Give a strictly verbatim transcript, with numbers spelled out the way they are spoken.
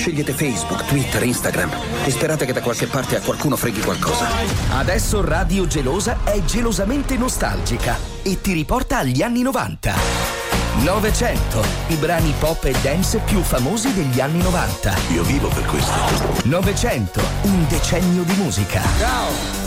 Scegliete Facebook, Twitter, Instagram e sperate che da qualche parte a qualcuno freghi qualcosa. Adesso Radio Gelosa è gelosamente nostalgica e ti riporta agli anni novanta. novecento, i brani pop e dance più famosi degli anni novanta. Io vivo per questo. novecento, un decennio di musica. Ciao!